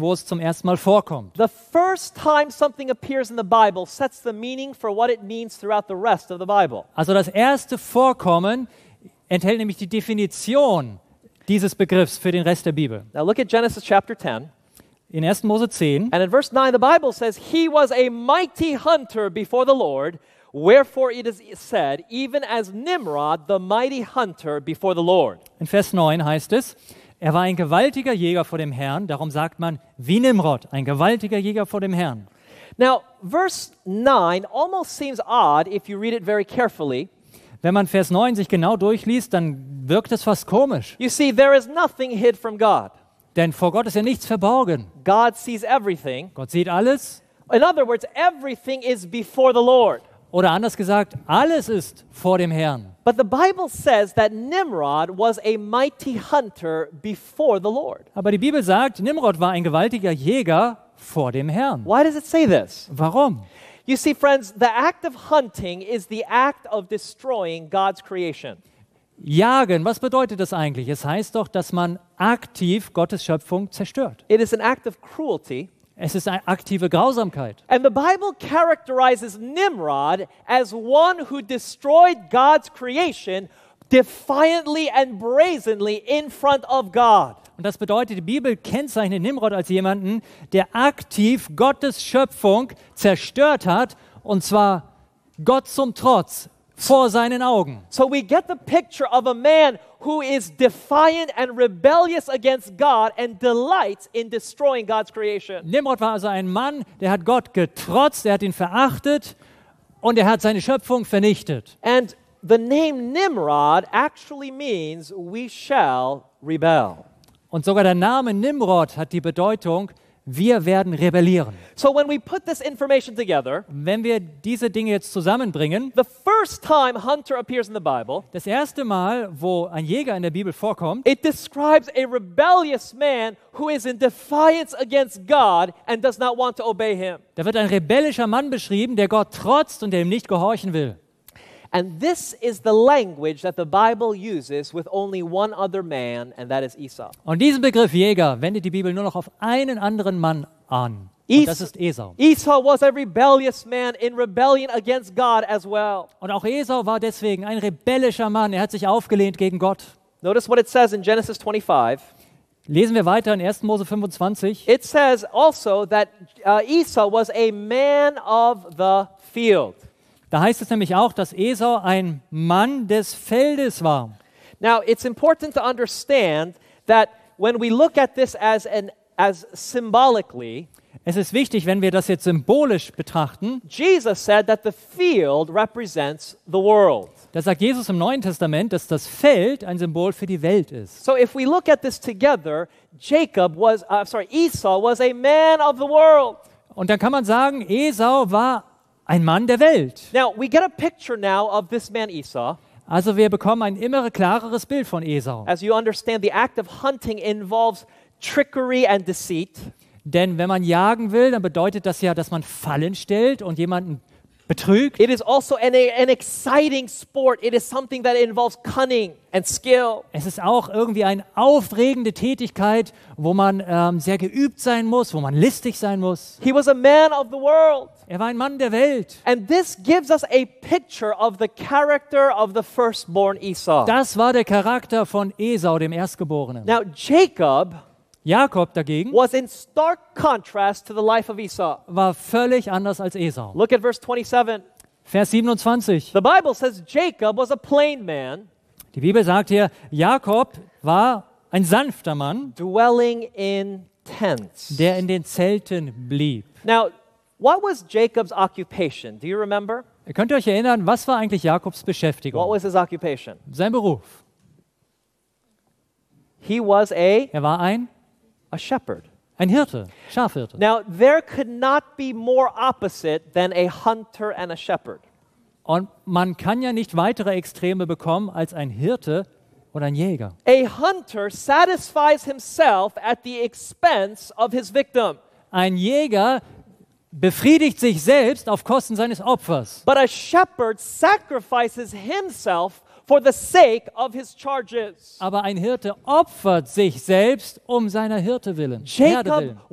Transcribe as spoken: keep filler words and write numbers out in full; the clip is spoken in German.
wo es zum ersten Mal vorkommt. The first time something appears in the Bible sets the meaning for what it means throughout the rest of the Bible. Also das erste Vorkommen enthält nämlich die Definition dieses Begriffs für den Rest der Bibel. Now look at Genesis chapter ten. In ersten Mose zehn. And in verse nine, the Bible says, "He was a mighty hunter before the Lord, wherefore it is said, even as Nimrod, the mighty hunter before the Lord." In Vers neun heißt es, er war ein gewaltiger Jäger vor dem Herrn, darum sagt man, wie Nimrod, ein gewaltiger Jäger vor dem Herrn. Now, verse nine almost seems odd if you read it very carefully. Wenn man Vers neun sich genau durchliest, dann wirkt es fast komisch. You see, there is nothing hid from God. Denn vor Gott ist ja nichts verborgen. God sees everything. Gott sieht alles. In other words, everything is before the Lord. Oder anders gesagt, alles ist vor dem Herrn. But the Bible says that Nimrod was a mighty hunter before the Lord. Aber die Bibel sagt, Nimrod war ein gewaltiger Jäger vor dem Herrn. Why does it say this? Warum? You see, friends, the act of hunting is the act of destroying God's creation. Jagen, was bedeutet das eigentlich? Es heißt doch, dass man aktiv Gottes Schöpfung zerstört. It is an act of cruelty. Es ist eine aktive Grausamkeit. And the Bible characterizes Nimrod as one who destroyed God's creation defiantly and brazenly in front of God. Und das bedeutet, die Bibel kennzeichnet Nimrod als jemanden, der aktiv Gottes Schöpfung zerstört hat, und zwar Gott zum Trotz, vor seinen Augen. So we get the picture of a man who is defiant and rebellious against God and delights in destroying God's creation. Nimrod war also ein Mann, der hat Gott getrotzt, er hat ihn verachtet und er hat seine Schöpfung vernichtet. And the name Nimrod actually means we shall rebel. Und sogar der Name Nimrod hat die Bedeutung, wir werden rebellieren. So when we put this information together, Wenn wir diese Dinge jetzt zusammenbringen, the first time hunter appears in the Bible, das erste Mal, wo ein Jäger in der Bibel vorkommt, it describes a rebellious man who is in defiance against God and does not want to obey him. da wird ein rebellischer Mann beschrieben, der Gott trotzt und der ihm nicht gehorchen will. And this is the language that the Bible uses with only one other man, and that is Esau. Und diesen Begriff Jäger wendet die Bibel nur noch auf einen anderen Mann an. Und das ist Esau. Esau was a rebellious man in rebellion against God as well. Und auch Esau war deswegen ein rebellischer Mann. Er hat sich aufgelehnt gegen Gott. Notice what it says in Genesis twenty-five. Lesen wir weiter in ersten Mose fünfundzwanzig. It says also that uh, Esau was a man of the field. Da heißt es nämlich auch, dass Esau ein Mann des Feldes war. Now, it's important to understand that when we look at this as an as symbolically, Es ist wichtig, wenn wir das jetzt symbolisch betrachten, Jesus said that the field represents the world. da sagt Jesus im Neuen Testament, dass das Feld ein Symbol für die Welt ist. So if we look at this together, Jacob was, uh, sorry, Esau was a man of the world. Und dann kann man sagen, Esau war ein Mann der Welt. Now, we get a picture now of this man Esau. Also wir bekommen ein immer klareres Bild von Esau. As you understand, the act of hunting involves trickery and deceit. Denn wenn man jagen will, dann bedeutet das ja, dass man Fallen stellt und jemanden betrügt. It is also an, an exciting sport. It is something that involves cunning and skill. Es ist auch irgendwie eine aufregende Tätigkeit, wo man ähm, sehr geübt sein muss, wo man listig sein muss. He was a man of the world. Er war ein Mann der Welt. And this gives us a picture of the character of the firstborn Esau. Das war der Charakter von Esau, dem Erstgeborenen. Now, Jacob Jakob dagegen was in stark contrast to the life of Esau. war völlig anders als Esau. Look at verse twenty-seven. Vers siebenundzwanzig. The Bible says Jacob was a plain man, Die Bibel sagt hier, Jakob war ein sanfter Mann, dwelling in tents. der in den Zelten blieb. Now, what was Jacob's occupation? Do you remember? Könnt ihr euch erinnern, was war eigentlich Jakobs What Beschäftigung? was his occupation? Sein Beruf. He was a, Er war ein, a shepherd. ein Hirte, Schafhirte. Now, there could not be more opposite than a hunter and a shepherd. Und man kann ja nicht weitere Extreme bekommen als ein Hirte oder ein Jäger. A hunter satisfies himself at the expense of his victim, Ein Jäger befriedigt sich selbst auf Kosten seines Opfers. but a shepherd sacrifices himself for the sake of his charges. Aber ein Hirte opfert sich selbst um seiner Hirte willen. Herde Jacob willen.